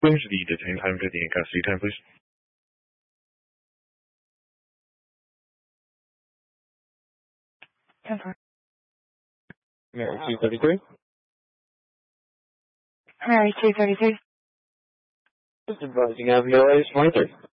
What is the detain time to the in-custody time, please? 10-4. Mary 233. Mary 233. Just advising of your latest 23.